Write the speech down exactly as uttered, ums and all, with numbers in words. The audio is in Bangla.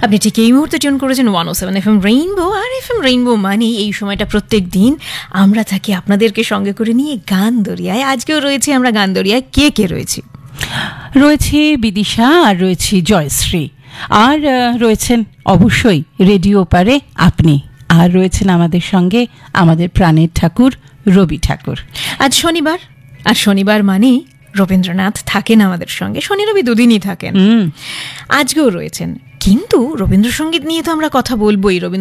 আপনি ঠিক এই মুহূর্তে টিউন করেছেন ওয়ান ও সেভেন এফ এম রেইনবো, আর এফ এম রেইনবো মানে এই সময়টা প্রত্যেক দিন আমরা থাকি আপনাদেরকে সঙ্গে করে নিয়ে গান দরিয়ায়। আজকেও রয়েছি আমরা গান দরিয়ায়। কে কে রয়েছি? রয়েছে বিদিশা, আর রয়েছে জয়শ্রী, আর রয়েছেন অবশ্যই রেডিও পারে আপনি, আর রয়েছেন আমাদের সঙ্গে আমাদের প্রাণের ঠাকুর রবি ঠাকুর। আজ শনিবার, আর শনিবার মানেই রবীন্দ্রনাথ থাকেন আমাদের সঙ্গে, শনি রবি দুদিনই থাকেন, আজকেও রয়েছেন। কিন্তু রবীন্দ্রসঙ্গীত নিয়ে তো আমরা কথা বলবোই। রবীন্দ্র